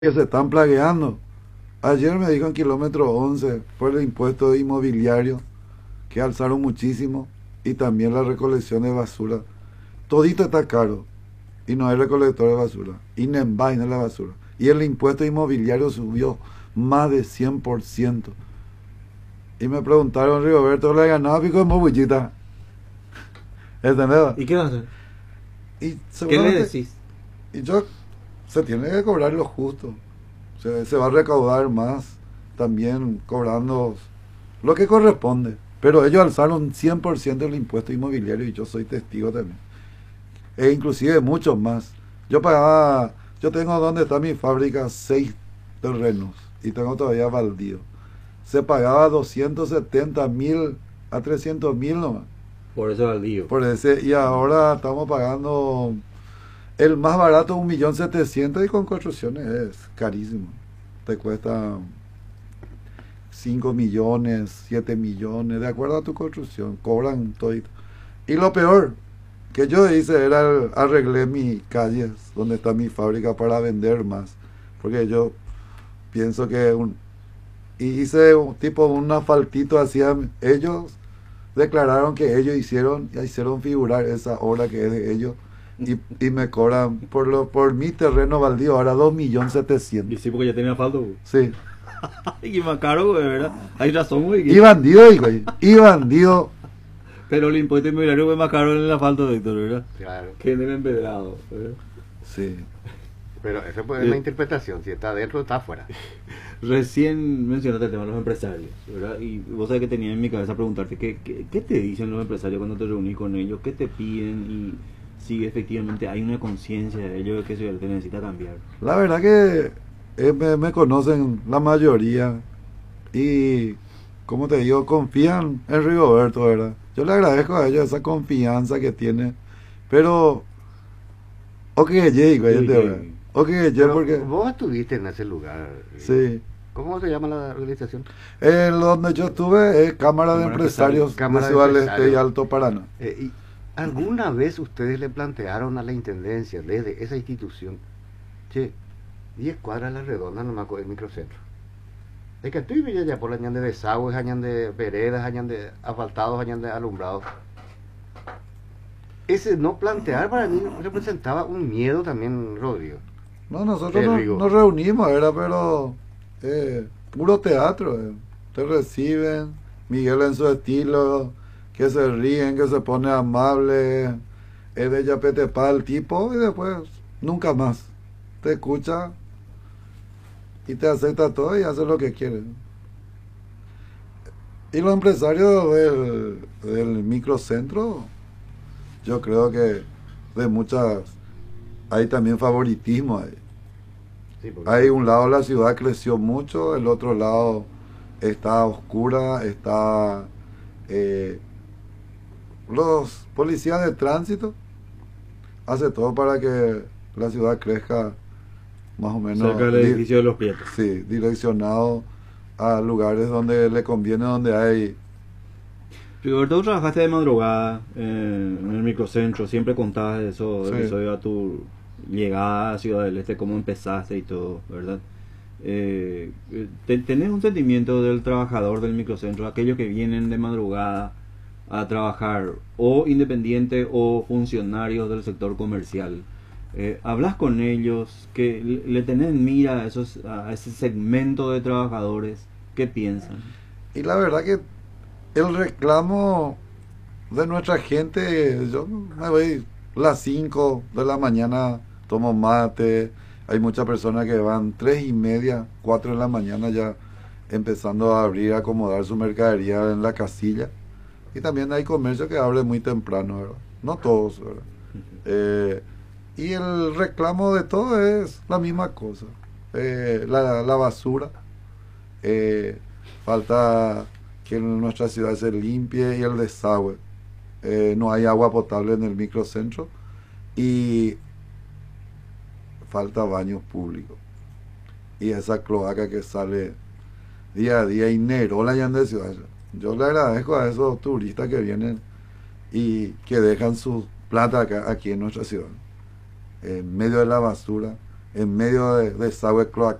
que se están plagueando. Ayer me dijo en kilómetro 11 por el impuesto inmobiliario que alzaron muchísimo y también la recolección de basura. Todito está caro y no hay recolector de basura. Y no es la basura. Y el impuesto inmobiliario subió más de 100%. Y me preguntaron, Rigoberto, ¿le ganaba pico de mobullita? ¿Entendés? ¿Y qué va a hacer? Y ¿Qué le seguramente, decís? y yo, se tiene que cobrar lo justo. Se va a recaudar más también cobrando lo que corresponde. Pero ellos alzaron 100% el impuesto inmobiliario y yo soy testigo también. E inclusive mucho más. Yo tengo donde está mi fábrica 6 terrenos y tengo todavía baldío. Se pagaba 270.000 a 300.000 nomás. Por eso al lío. Por ese, y ahora estamos pagando el más barato 1.700.000 y con construcciones es carísimo. Te cuesta 5 millones, 7 millones, de acuerdo a tu construcción, cobran todo. Y lo peor que yo hice era arreglé mis calles donde está mi fábrica para vender más. Porque yo pienso que y hice un tipo un asfaltito hacia ellos declararon que ellos hicieron figurar esa obra que es de ellos y me cobran por mi terreno baldío ahora Y 2.700.000. sí, porque ya tenía asfalto. Sí. Y más caro, güey, ¿verdad? Hay razón, güey. Y bandido, güey. Y bandido. Pero el impuesto inmobiliario es más caro en el asfalto, Víctor, ¿verdad? Claro. Que en el empedrado, ¿verdad? Sí. Pero eso puede ser una interpretación, si está adentro o está afuera. Recién mencionaste el tema de los empresarios, ¿verdad? Y vos sabés que tenía en mi cabeza preguntarte, ¿qué te dicen los empresarios cuando te reunís con ellos? ¿Qué te piden? Y si efectivamente hay una conciencia de ellos de que se te necesita cambiar. La verdad que me conocen la mayoría y, como te digo, confían en Rigoberto, ¿verdad? Yo le agradezco a ellos esa confianza que tiene, pero, o que llegue, güey, ¿verdad? O que llegue Pero porque, vos estuviste en ese lugar. sí. ¿Cómo se llama la organización? Donde yo estuve es Cámara de Cámara Empresarios Cámara de de Ciudad del Este y Empresarios. Alto Paraná. ¿Y alguna vez ustedes le plantearon a la Intendencia desde esa institución, che, 10 cuadras a la redonda nomás con el microcentro? Es que estoy viendo ya por la ñan de desagües, añan de veredas, añan de asfaltados, añan de alumbrados. Ese no plantear para mí representaba un miedo también, Rodrigo. No, nosotros Rigo. nos reunimos, era, pero puro teatro. Te reciben, Miguel en su estilo, que se ríen, que se pone amable, es de Yapetepa el tipo, y después nunca más. Te escucha y te acepta todo y hace lo que quiere. Y los empresarios del microcentro, yo creo que de muchas, hay también favoritismo ahí. Sí, porque Hay un lado la ciudad creció mucho, el otro lado está oscura, está eh, los policías de tránsito hace todo para que la ciudad crezca más o menos Cerca del edificio de los Prietos. sí, direccionado a lugares donde le conviene, donde hay. Rigoberto, tú trabajaste de madrugada en el microcentro, siempre contabas eso, Sí. a tu llegada a Ciudad del Este, cómo empezaste y todo, ¿verdad? ¿Tenés un sentimiento del trabajador del microcentro, aquellos que vienen de madrugada a trabajar, o independientes o funcionarios del sector comercial? ¿Hablas con ellos? ¿Que le tenés en mira a ese segmento de trabajadores? ¿Qué piensan? Y la verdad que el reclamo de nuestra gente, yo me voy las 5 de la mañana, tomo mate, hay muchas personas que van 3:30, 4 de la mañana ya empezando a abrir, a acomodar su mercadería en la casilla. Y también hay comercio que abre muy temprano, ¿verdad? No todos, ¿verdad? Y el reclamo de todo es la misma cosa. La basura. Eh, Falta que en nuestra ciudad se limpie y el desagüe. No hay agua potable en el microcentro y falta baños públicos. Y esa cloaca que sale día a día y Nerola ya de ciudad. Yo le agradezco a esos turistas que vienen y que dejan su plata acá, aquí en nuestra ciudad, en medio de la basura, en medio de desagüe cloacal.